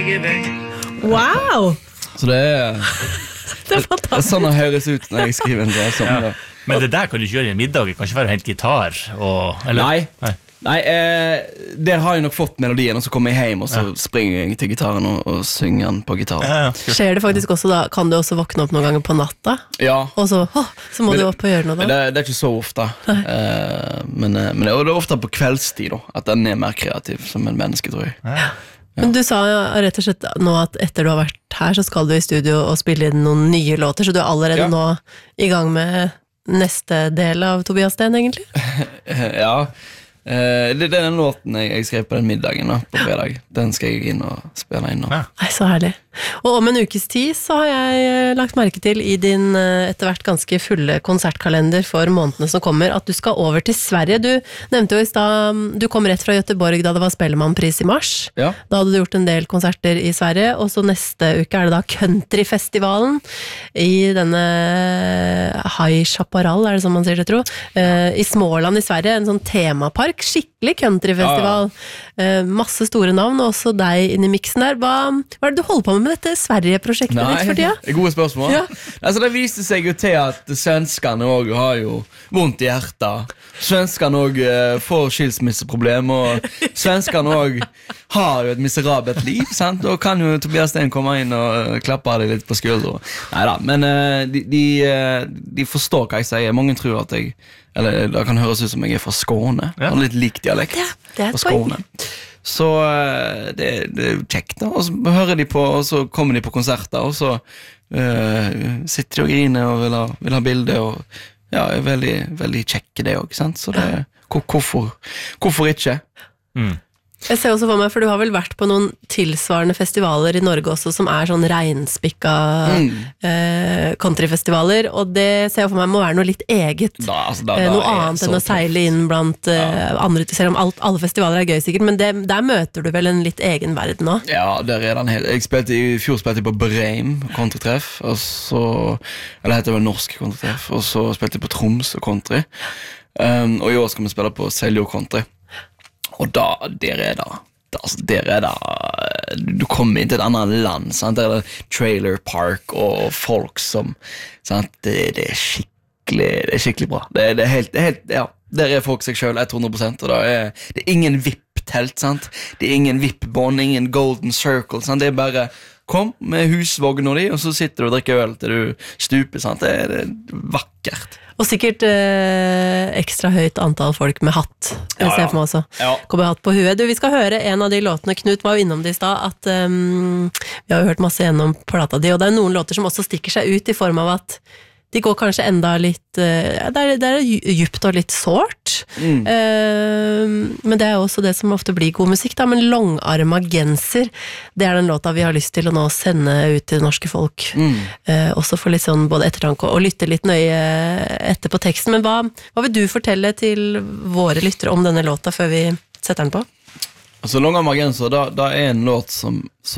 Wow! Så det er fantastisk. Sånn det høres ut når jeg skriver en sånn. Men det der kan du ikke gjøre i en middag. Det kan ikke være å hente gitar eller? Nei, der har jeg nok fått melodien, og så kommer jeg hjem, og så springer jeg til gitaren og synger den på gitaren. Skjer det faktisk også da? Kan du også våkne opp noen ganger på natta? Ja. Og så må du opp og gjøre noe da? Det er ikke så ofte. Men det er ofte på kveldstid da, at den er mer kreativ som en menneske, tror jeg. Men du sa jo rett og slett nå at etter du har vært her, så skal du i studio og spille inn noen nye låter, så du er allerede nå i gang med neste del av Tobias Sten, egentlig? Ja. Det er den låten jeg skrev på den middagen da, på fredag. Den skal jeg inn og spille inn nå. Nei, så herlig. Og om en ukes tid så har jeg lagt merke til i din etter hvert ganske fulle konsertkalender for månedene som kommer, at du skal over til Sverige. Du nevnte jo i sted, du kom rett fra Göteborg da det var Spellemannpris i mars. Ja. Da hadde du gjort en del konserter i Sverige, og så neste uke er det da Countryfestivalen i denne High Chaparral, er det som man sier det, tro? I Småland i Sverige, en sånn temapark. Skikkelig countryfestival. Masse store navn, og også deg inn i miksen der. Hva er det du holder på med dette Sverige-prosjektet ditt for tida? Gode spørsmål. Altså, det viste seg jo til at svenskene også har jo vondt i hjertet. Svenskene også får skilsmisseproblem, og svenskene også har jo et miserabelt liv, sant? Da kan jo Tobias Sten komme inn og klappe deg litt på skulderen. Neida, men de forstår hva jeg sier. Mange tror at eller det kan høres ut som jeg er fra Skåne. Og litt lik dialekt det fra Skåne. Så det er kjekt da. Og så hører de på, og så kommer de på konserter, og så sitter de og griner og vil ha bilder, og er veldig, veldig kjekke det også, sant? Så det, hvorfor ikke? Jeg ser også for meg, for du har vel vært på noen tilsvarende festivaler i Norge også, som er sånn regnspikka countryfestivaler, og det ser jeg for meg må være noe litt eget. Noe annet enn å seile inn blant andre, selv om alle festivaler er gøy sikkert, men der møter du vel en litt egen verden også? Ja, der er den helt. I fjor spilte jeg på Breim countrytreff, og så, eller heter det vel Norsk countrytreff, og så spilte jeg på Troms og country, og i år skal vi spille på Seljord country. Og der er det du kommer inn til et annet land, sant? Der er det trailer park og folk som, sant? Det er skikkelig bra. Det er helt, der er folk seg selv 100%, og det er ingen VIP-telt, sant? Det er ingen VIP-bånd, ingen golden circle, sant? Det er bare kom med husvognen og så sitter du og drikker øl til du stuper, sant? Det er vakkert. Og sikkert ekstra høyt antall folk med hatt. Jeg ser for meg også. Kommer hatt på huet. Vi skal høre en av de låtene. Knut var jo innom det i sted, at vi har jo hørt masse gjennom plata di, og det er noen låter som også stikker seg ut i form av at de går kanskje enda litt det er djupt og litt sårt, men det er også det som ofte blir god musikk da, men Långarma genser, det er den låta vi har lyst til å nå sende ut til norske folk, også for litt sånn både ettertanke og lytte litt nøye etter på teksten. Men hva vil du fortelle til våre lyttere om denne låta før vi setter den på? Altså, Långarma genser, da er en låt som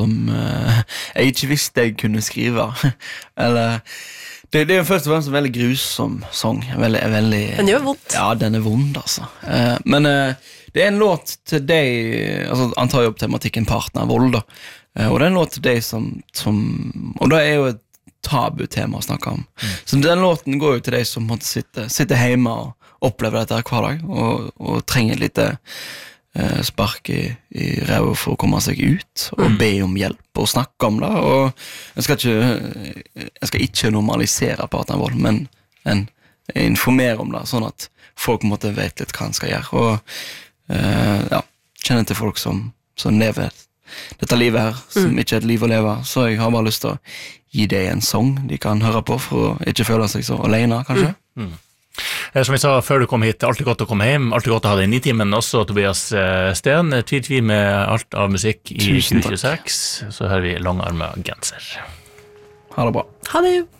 jeg ikke visste jeg kunne skrive, eller det er jo først og fremst en veldig grusom sang. Den gjør vondt. Ja, den er vond, altså. Men det er en låt til deg, altså, han tar jo opp tematikken partnervold, da. Og det er en låt til deg som og det er jo et tabutema å snakke om. Så den låten går jo til deg som måtte sitte hjemme og oppleve dette hver dag, og trenger litt spark i ræva for å komme seg ut og be om hjelp og snakke om det, og jeg skal ikke normalisere partnervold, men informere om det, sånn at folk måtte vet litt hva han skal gjøre, og kjenne til folk som lever dette livet her, som ikke er et liv å leve, så jeg har bare lyst til å gi deg en sang de kan høre på for å ikke føle seg så alene, kanskje. Som vi sa før du kom hit, alltid godt å komme hjem, alltid godt å ha deg i 9-timen, også Tobias Sten, tvil med alt av musikk i 2026, så hører vi Långarma genser. Ha det bra. Ha det.